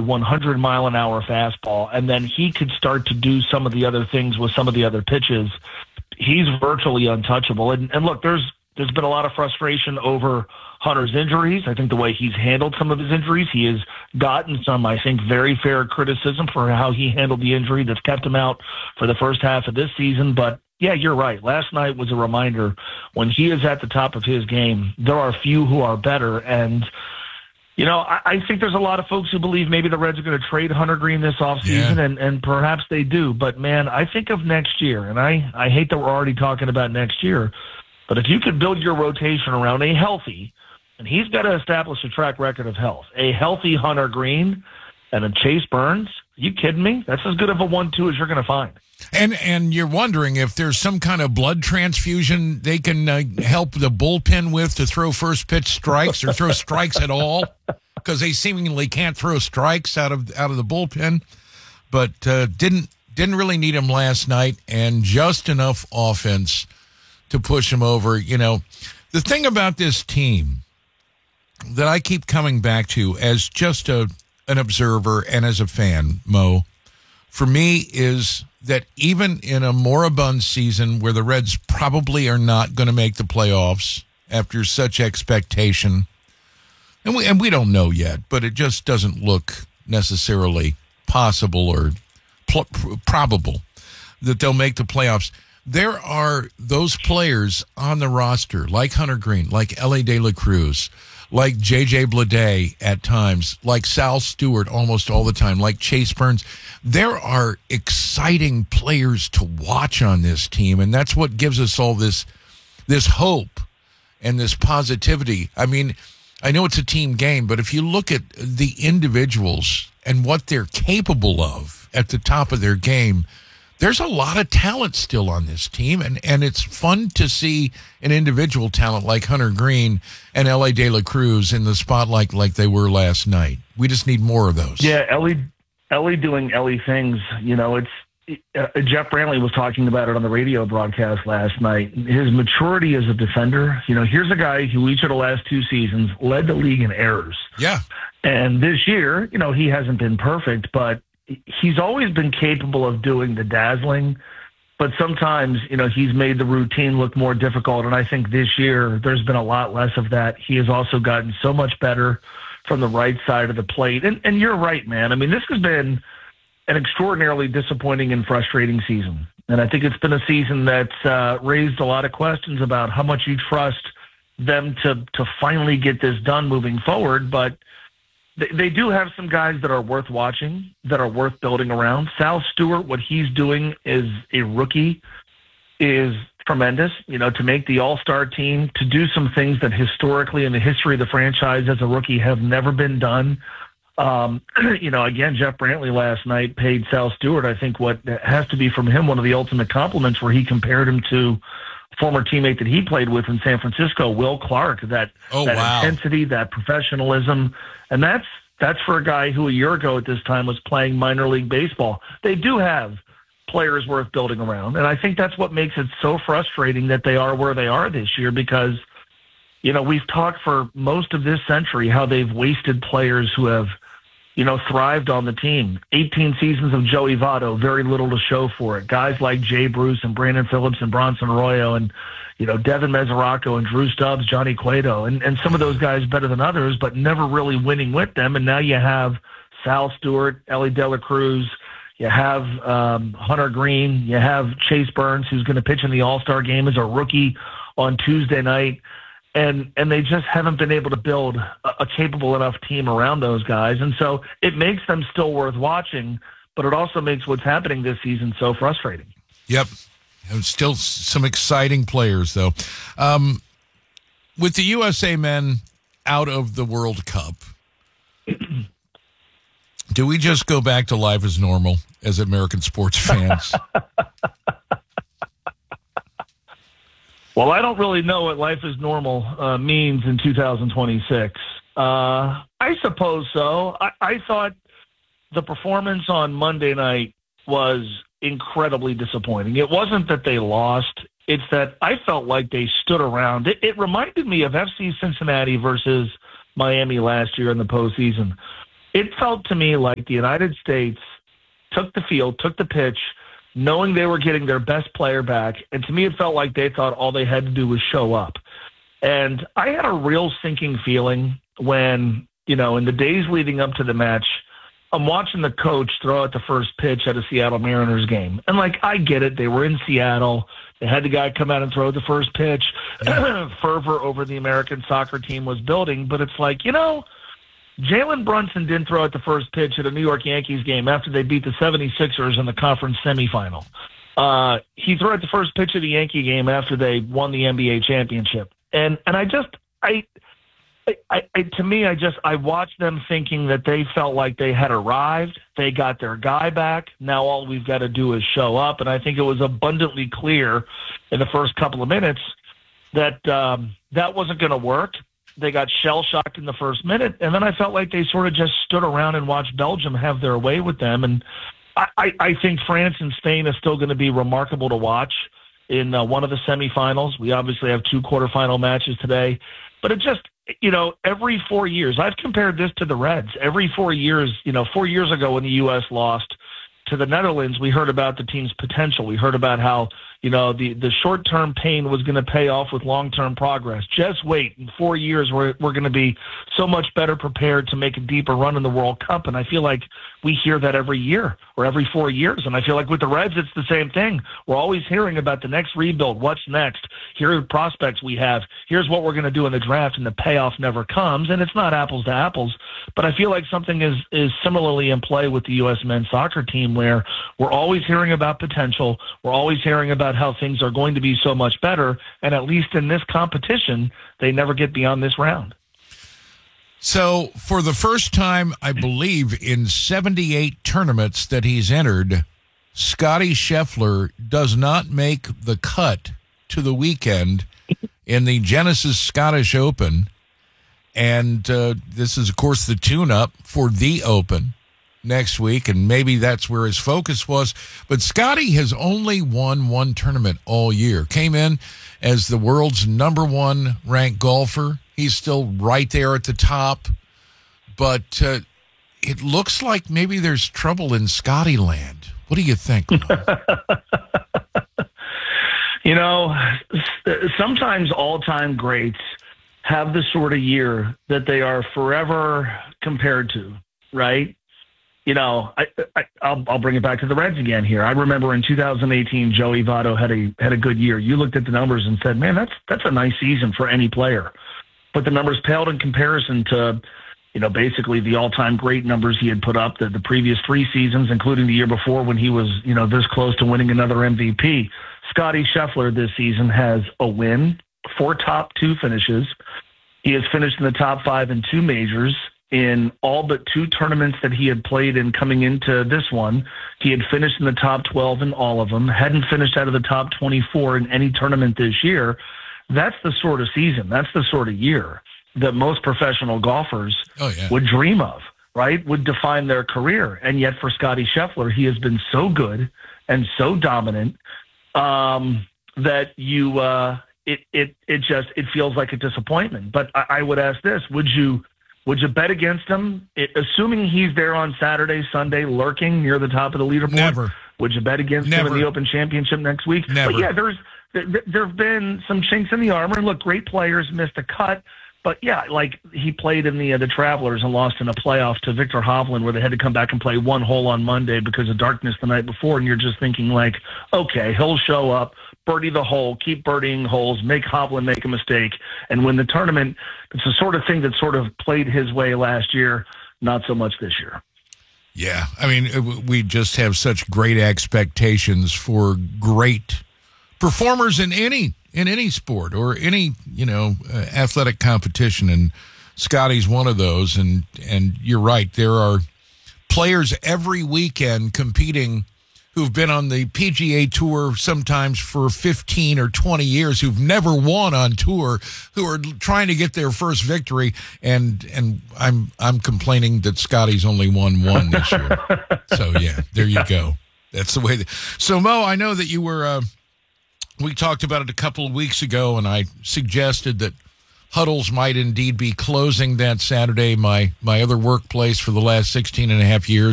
100-mile-an-hour fastball, and then he could start to do some of the other things with some of the other pitches, he's virtually untouchable. And look, there's been a lot of frustration over Hunter's injuries. I think the way he's handled some of his injuries, he has gotten some, I think, very fair criticism for how he handled the injury that's kept him out for the first half of this season. But yeah, you're right. Last night was a reminder when he is at the top of his game, there are few who are better. And, I think there's a lot of folks who believe maybe the Reds are going to trade Hunter Green this offseason, and perhaps they do. But, man, I think of next year, and I hate that we're already talking about next year, but if you could build your rotation around a healthy, and he's got to establish a track record of health, a healthy Hunter Green and a Chase Burns, are you kidding me? That's as good of a 1-2 as you're going to find. And you're wondering if there's some kind of blood transfusion they can help the bullpen with to throw first pitch strikes or throw strikes at all, because they seemingly can't throw strikes out of the bullpen. But didn't really need him last night, and just enough offense to push him over. The thing about this team that I keep coming back to as just an observer and as a fan, Mo, for me is that even in a moribund season where the Reds probably are not going to make the playoffs after such expectation, and we don't know yet, but it just doesn't look necessarily possible or probable that they'll make the playoffs. There are those players on the roster, like Hunter Green, like Elly De La Cruz, like J.J. Bleday at times, like Sal Stewart almost all the time, like Chase Burns. There are exciting players to watch on this team, and that's what gives us all this hope and this positivity. I mean, I know it's a team game, but if you look at the individuals and what they're capable of at the top of their game, there's a lot of talent still on this team, and it's fun to see an individual talent like Hunter Green and Elly De La Cruz in the spotlight like they were last night. We just need more of those. Yeah, Elly doing Elly things. Jeff Brantley was talking about it on the radio broadcast last night. His maturity as a defender. Here's a guy who each of the last 2 seasons led the league in errors. Yeah. And this year, he hasn't been perfect, but he's always been capable of doing the dazzling, but sometimes, he's made the routine look more difficult. And I think this year there's been a lot less of that. He has also gotten so much better from the right side of the plate. And you're right, man. I mean, this has been an extraordinarily disappointing and frustrating season. And I think it's been a season that's raised a lot of questions about how much you trust them to finally get this done moving forward. But they do have some guys that are worth watching, that are worth building around. Sal Stewart, what he's doing as a rookie is tremendous. To make the All-Star team, to do some things that historically in the history of the franchise as a rookie have never been done. Again, Jeff Brantley last night paid Sal Stewart, I think, what has to be from him one of the ultimate compliments, where he compared him to a former teammate that he played with in San Francisco, Will Clark, that intensity, that professionalism. And that's for a guy who a year ago at this time was playing minor league baseball. They do have players worth building around. And I think that's what makes it so frustrating that they are where they are this year, because, we've talked for most of this century how they've wasted players who have, thrived on the team. 18 seasons of Joey Votto, very little to show for it. Guys like Jay Bruce and Brandon Phillips and Bronson Arroyo and, Devin Mesoraco and Drew Stubbs, Johnny Cueto, and some of those guys better than others, but never really winning with them. And now you have Sal Stewart, Elly De La Cruz, you have Hunter Green, you have Chase Burns, who's going to pitch in the All-Star game as a rookie on Tuesday night. And they just haven't been able to build a capable enough team around those guys. And so it makes them still worth watching, but it also makes what's happening this season so frustrating. Yep. Still some exciting players, though. With the USA men out of the World Cup, do we just go back to life as normal as American sports fans? Well, I don't really know what life is normal means in 2026. I suppose so. I thought the performance on Monday night was incredibly disappointing. It wasn't that they lost. It's that I felt like they stood around. It reminded me of FC Cincinnati versus Miami last year in the postseason. it felt to me like the United States took the field, took the pitch, knowing they were getting their best player back. And to me, it felt like they thought all they had to do was show up. And I had a real sinking feeling when, in the days leading up to the match, I'm watching the coach throw out the first pitch at a Seattle Mariners game. And, I get it. They were in Seattle. They had the guy come out and throw the first pitch. Yeah. Fervor over the American soccer team was building. But it's like, Jalen Brunson didn't throw out the first pitch at a New York Yankees game after they beat the 76ers in the conference semifinal. He threw out the first pitch of the Yankee game after they won the NBA championship. And I watched them thinking that they felt like they had arrived. They got their guy back. Now all we've got to do is show up. And I think it was abundantly clear in the first couple of minutes that that wasn't going to work. They got shell-shocked in the first minute, and then I felt like they sort of just stood around and watched Belgium have their way with them. And I think France and Spain is still going to be remarkable to watch in one of the semifinals. We obviously have 2 quarterfinal matches today. But it just, every 4 years, I've compared this to the Reds. Every 4 years, 4 years ago when the U.S. lost to the Netherlands, we heard about the team's potential. We heard about how, the short-term pain was going to pay off with long-term progress. Just wait. In 4 years, we're going to be so much better prepared to make a deeper run in the World Cup. And I feel like we hear that every year or every 4 years. And I feel like with the Reds, it's the same thing. We're always hearing about the next rebuild. What's next? Here are the prospects we have. Here's what we're going to do in the draft. And the payoff never comes. And it's not apples to apples. But I feel like something is similarly in play with the U.S. men's soccer team, where we're always hearing about potential. We're always hearing about how things are going to be so much better. And at least in this competition, they never get beyond this round. So for the first time, I believe, in 78 tournaments that he's entered, Scottie Scheffler does not make the cut to the weekend in the Genesis Scottish Open. And this is, of course, the tune-up for the Open next week, and maybe that's where his focus was. But Scottie has only won one tournament all year. Came in as the world's number 1 ranked golfer. He's still right there at the top. But it looks like maybe there's trouble in Scottie land. What do you think? Sometimes all-time greats have the sort of year that they are forever compared to, right? I'll bring it back to the Reds again here. I remember in 2018, Joey Votto had a good year. You looked at the numbers and said, man, that's a nice season for any player. But the numbers paled in comparison to, basically the all-time great numbers he had put up the previous 3 seasons, including the year before when he was, this close to winning another MVP. Scottie Scheffler this season has a win, 4 top 2 finishes. He has finished in the top 5 in 2 majors. In all but 2 tournaments that he had played in coming into this one, he had finished in the top 12 in all of them, hadn't finished out of the top 24 in any tournament this year. That's the sort of season, that's the sort of year that most professional golfers would dream of, right? Would define their career. And yet for Scottie Scheffler, he has been so good and so dominant that it feels like a disappointment. But I would ask this, would you bet against him, assuming he's there on Saturday, Sunday, lurking near the top of the leaderboard? Never. Would you bet against him in the Open Championship next week? Never. But yeah, there have been some chinks in the armor. Look, great players missed a cut. But yeah, like he played in the Travelers and lost in a playoff to Victor Hovland, where they had to come back and play 1 hole on Monday because of darkness the night before. And you're just thinking like, okay, he'll show up, birdie the hole, keep birdieing holes, make Hovland make a mistake, and win the tournament. It's the sort of thing that sort of played his way last year, not so much this year. Yeah, I mean, we just have such great expectations for great performers in any sport or any athletic competition, and Scottie's one of those. And you're right, there are players every weekend competing who've been on the PGA Tour sometimes for 15 or 20 years, who've never won on tour, who are trying to get their first victory. And I'm complaining that Scottie's only won 1 this year. So yeah, there you go. That's the way. So Mo, I know that you were. We talked about it a couple of weeks ago, and I suggested that Huddles might indeed be closing that Saturday. My other workplace for the last 16 and a half years